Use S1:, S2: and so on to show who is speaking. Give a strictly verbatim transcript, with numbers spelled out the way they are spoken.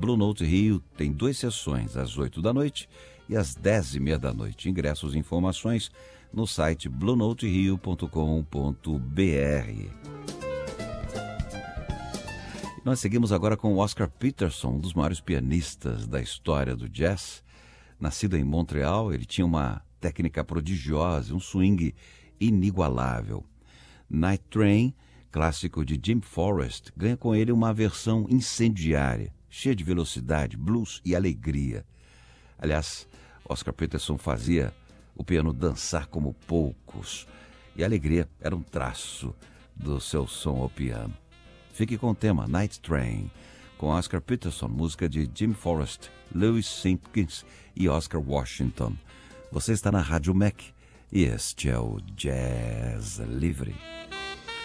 S1: Blue Note Rio tem duas sessões, às oito da noite e às dez e meia da noite. Ingressos e informações no site blue note rio ponto com ponto b r. Nós seguimos agora com o Oscar Peterson, um dos maiores pianistas da história do jazz. Nascido em Montreal, ele tinha uma técnica prodigiosa, um swing inigualável. Night Train, clássico de Jim Forrest, ganha com ele uma versão incendiária, cheia de velocidade, blues e alegria. Aliás, Oscar Peterson fazia o piano dançar como poucos, e a alegria era um traço do seu som ao piano. Fique com o tema Night Train, com Oscar Peterson, música de Jim Forrest, Louis Simpkins e Oscar Washington. Você está na Rádio M E C e este é o Jazz Livre.